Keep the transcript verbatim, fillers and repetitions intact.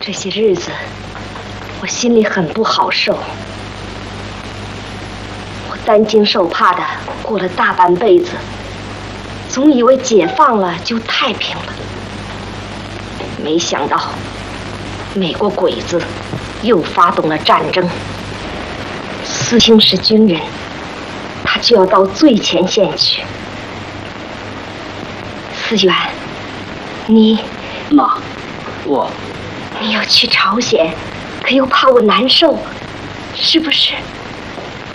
这些日子，我心里很不好受。我担惊受怕的过了大半辈子，总以为解放了就太平了。没想到，美国鬼子又发动了战争。思清是军人，他就要到最前线去。思远，你， 妈，我， 你要去朝鲜，可又怕我难受，是不是？